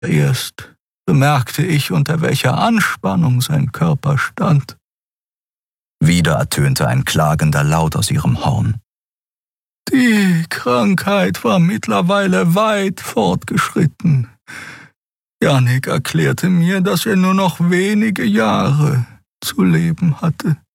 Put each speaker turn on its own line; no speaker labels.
Erst bemerkte ich, unter welcher Anspannung sein Körper stand. Wieder ertönte ein klagender Laut aus ihrem Horn. Die Krankheit war mittlerweile weit fortgeschritten. Jannik erklärte mir, dass er nur noch wenige Jahre zu leben hatte.